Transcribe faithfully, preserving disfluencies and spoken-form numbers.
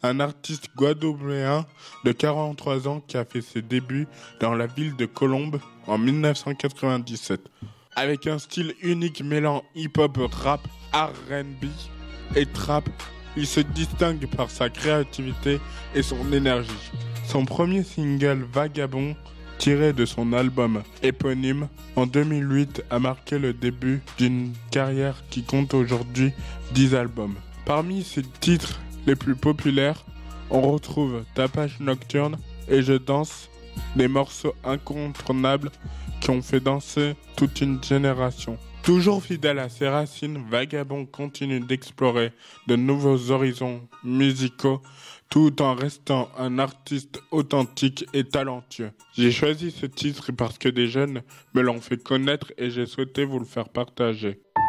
un artiste guadeloupéen de quarante-trois ans qui a fait ses débuts dans la ville de Colombes en dix-neuf cent quatre-vingt-dix-sept. Avec un style unique mêlant hip-hop, rap, R and B et trap, il se distingue par sa créativité et son énergie. Son premier single, Vagabond, tiré de son album éponyme, en deux mille huit, a marqué le début d'une carrière qui compte aujourd'hui dix albums. Parmi ses titres les plus populaires, on retrouve Tapage Nocturne et Je danse, des morceaux incontournables qui ont fait danser toute une génération. Toujours fidèle à ses racines, Vagabond continue d'explorer de nouveaux horizons musicaux tout en restant un artiste authentique et talentueux. J'ai choisi ce titre parce que des jeunes me l'ont fait connaître et j'ai souhaité vous le faire partager.